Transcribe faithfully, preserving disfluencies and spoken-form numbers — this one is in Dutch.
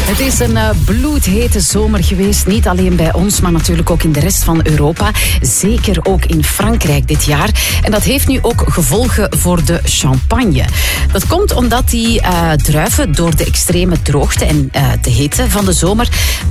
Het is een uh, bloedhete zomer geweest. Niet alleen bij ons, maar natuurlijk ook in de rest van Europa. Zeker ook in Frankrijk dit jaar. En dat heeft nu ook gevolgen voor de champagne. Dat komt omdat die uh, druiven door de extreme droogte en uh, de hitte van de zomer